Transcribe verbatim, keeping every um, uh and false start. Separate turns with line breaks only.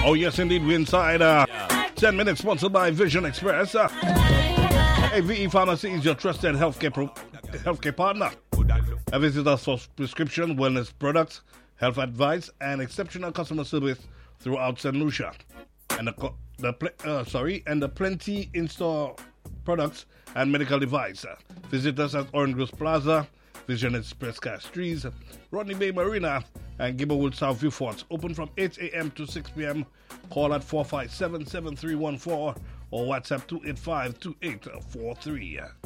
Oh, yes, indeed, we're inside. Uh, ten minutes sponsored by Vision Express. Uh, A V E Pharmacy is your trusted healthcare, pro- healthcare partner. Uh, visit us for prescription, wellness products, health advice, and exceptional customer service throughout Saint Lucia. And the, co- the pl- uh, sorry, and the plenty in-store products and medical device. Uh, visit us at Orange Grove Plaza, Vision Express Castries, Rodney Bay Marina, and Gibberwood South Viewforts. Open from eight a.m. to six p.m. Call at four five seven, seven three one four or WhatsApp two eight five, two eight four three.